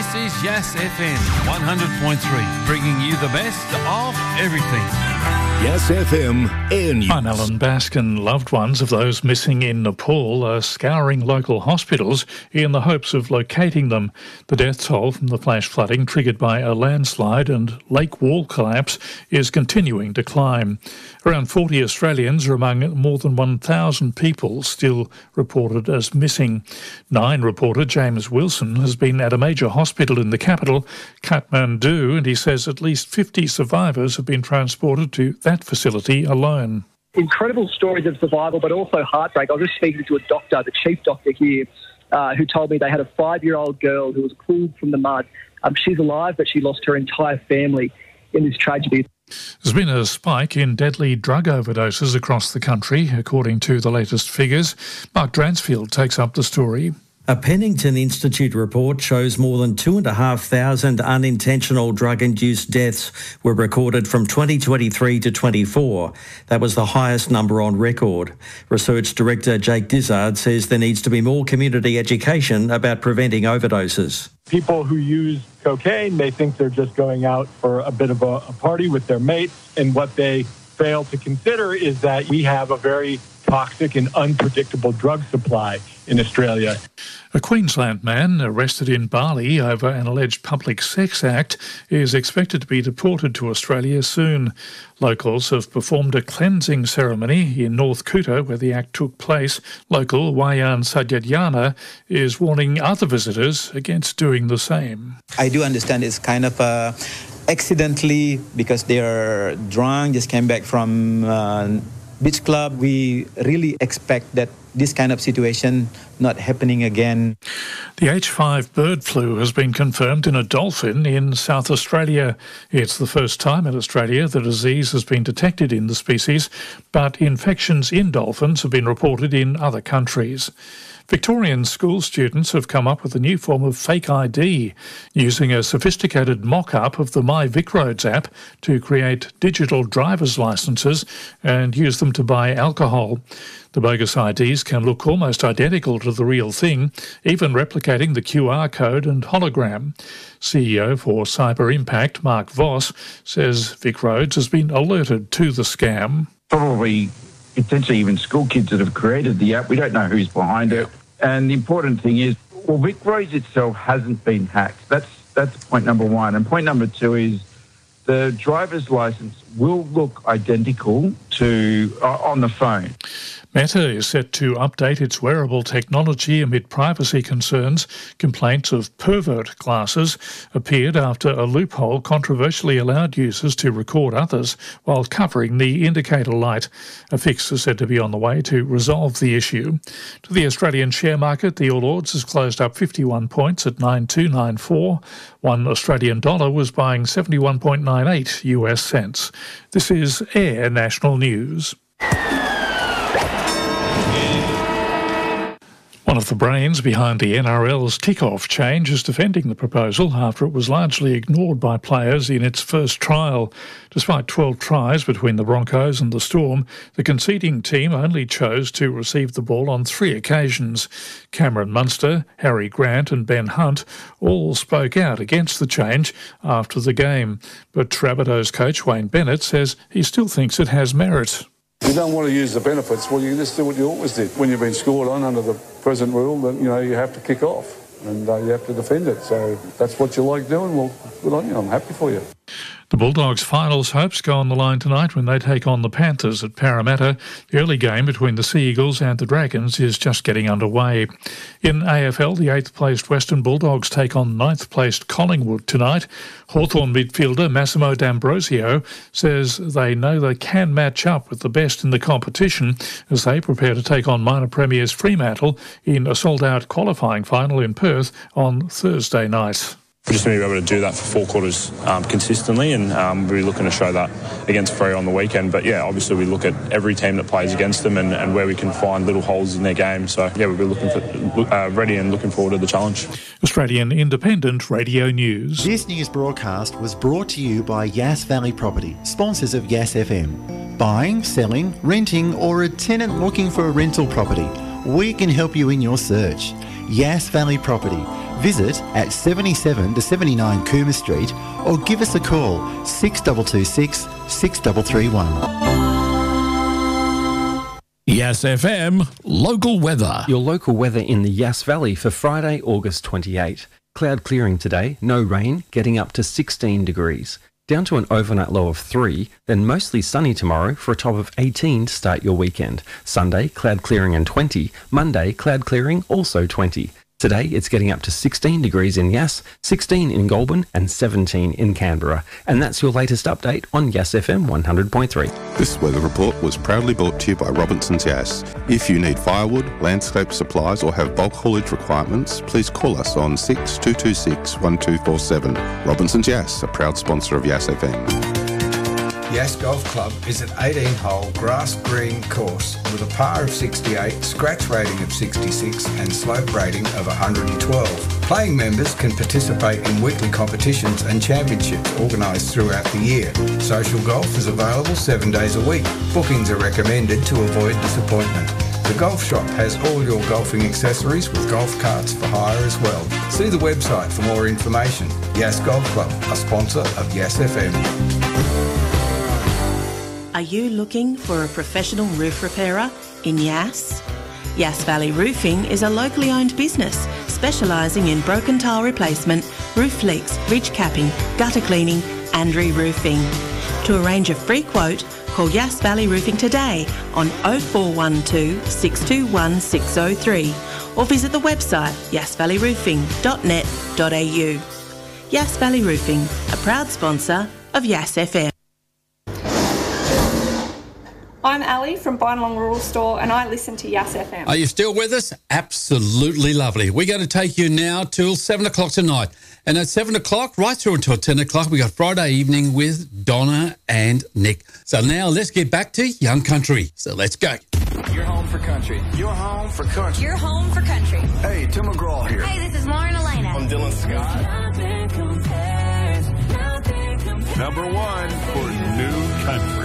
This is Yes FM 100.3, bringing you the best of everything. Yes FM Air News. I'm Alan Baskin. Loved ones of those missing in Nepal are scouring local hospitals in the hopes of locating them. The death toll from the flash flooding triggered by a landslide and lake wall collapse is continuing to climb. Around 40 Australians are among more than 1,000 people still reported as missing. Nine reporter James Wilson has been at a major hospital in the capital, Kathmandu, and he says at least 50 survivors have been transported to that facility alone. Incredible stories of survival, but also heartbreak. I was just speaking to a doctor, the chief doctor here, who told me they had a 5-year-old girl who was pulled from the mud. She's alive, but she lost her entire family in this tragedy. There's been a spike in deadly drug overdoses across the country, according to the latest figures. Mark Dransfield takes up the story. A Pennington Institute report shows more than 2,500 unintentional drug-induced deaths were recorded from 2023 to 24. That was the highest number on record. Research Director Jake Dizzard says there needs to be more community education about preventing overdoses. People who use cocaine, they think they're just going out for a bit of a party with their mates, and what they fail to consider is that we have a very toxic and unpredictable drug supply in Australia. A Queensland man arrested in Bali over an alleged public sex act is expected to be deported to Australia soon. Locals have performed a cleansing ceremony in North Kuta where the act took place. Local Wayan Sajadyana is warning other visitors against doing the same. I do understand it's kind of accidentally because they are drunk, just came back from beach club. We really expect that this kind of situation not happening again. The H5 bird flu has been confirmed in a dolphin in South Australia. It's the first time in Australia the disease has been detected in the species, but infections in dolphins have been reported in other countries. Victorian school students have come up with a new form of fake ID, using a sophisticated mock-up of the My Vic Roads app to create digital driver's licences and use them to buy alcohol. The bogus IDs can look almost identical to the real thing, even replicating the QR code and hologram. CEO for Cyber Impact, Mark Voss, says Vic Roads has been alerted to the scam. Probably potentially even school kids that have created the app. We don't know who's behind it. And the important thing is, well, Vic Roads itself hasn't been hacked. That's point number one. And point number two is the driver's licence will look identical to on the phone. Meta is set to update its wearable technology amid privacy concerns. Complaints of pervert glasses appeared after a loophole controversially allowed users to record others while covering the indicator light. A fix is said to be on the way to resolve the issue. To the Australian share market, the All Ords has closed up 51 points at 9294. One Australian dollar was buying 71.98 US cents. This is Air National News. One of the brains behind the NRL's kick-off change is defending the proposal after it was largely ignored by players in its first trial. Despite 12 tries between the Broncos and the Storm, the conceding team only chose to receive the ball on 3 occasions. Cameron Munster, Harry Grant and Ben Hunt all spoke out against the change after the game. But Rabbitohs coach Wayne Bennett says he still thinks it has merit. You don't want to use the benefits. Well, you just do what you always did. When you've been scored on under the present rule, then you have to kick off and you have to defend it. So that's what you like doing. Well, good on you. I'm happy for you. The Bulldogs' finals hopes go on the line tonight when they take on the Panthers at Parramatta. The early game between the Sea Eagles and the Dragons is just getting underway. In AFL, the 8th-placed Western Bulldogs take on 9th-placed Collingwood tonight. Hawthorn midfielder Massimo D'Ambrosio says they know they can match up with the best in the competition as they prepare to take on minor premiers Fremantle in a sold-out qualifying final in Perth on Thursday night. We just need to be able to do that for 4 quarters consistently, and we're looking to show that against Freo on the weekend. But yeah, obviously we look at every team that plays against them and where we can find little holes in their game. So yeah, we'll be looking for ready and looking forward to the challenge. Australian Independent Radio News. This news broadcast was brought to you by Yass Valley Property, sponsors of Yass FM. Buying, selling, renting, or a tenant looking for a rental property, we can help you in your search. Yass Valley Property. Visit at 77 to 79 Cooma Street or give us a call 6226 6331. Yass FM local weather. Your local weather in the Yass Valley for Friday, August 28. Cloud clearing today, no rain, getting up to 16 degrees. Down to an overnight low of 3, then mostly sunny tomorrow for a top of 18 to start your weekend. Sunday, cloud clearing and 20. Monday, cloud clearing, also 20. Today, it's getting up to 16 degrees in Yass, 16 in Goulburn and 17 in Canberra. And that's your latest update on Yass FM 100.3. This weather report was proudly brought to you by Robinson's Yass. If you need firewood, landscape supplies or have bulk haulage requirements, please call us on 6226 1247. Robinson's Yass, a proud sponsor of Yass FM. Yass Golf Club is an 18-hole grass green course with a par of 68, scratch rating of 66 and slope rating of 112. Playing members can participate in weekly competitions and championships organised throughout the year. Social golf is available 7 days a week. Bookings are recommended to avoid disappointment. The golf shop has all your golfing accessories with golf carts for hire as well. See the website for more information. Yass Golf Club, a sponsor of Yass FM. Are you looking for a professional roof repairer in Yass? Yass Valley Roofing is a locally owned business specialising in broken tile replacement, roof leaks, ridge capping, gutter cleaning and re-roofing. To arrange a free quote, call Yass Valley Roofing today on 0412 621 603 or visit the website yassvalleyroofing.net.au. Yass Valley Roofing, a proud sponsor of Yass FM. I'm Ali from Bynalong Rural Store and I listen to Yass FM. Are you still with us? Absolutely lovely. We're going to take you now till 7 o'clock tonight. And at 7 o'clock, right through until 10 o'clock, we got Friday evening with Donna and Nick. So now let's get back to Young Country. So let's go. You're home for country. You're home for country. You're home for country. Hey, Tim McGraw here. Hey, this is Lauren Elena. I'm Dylan Scott. #1 for new country.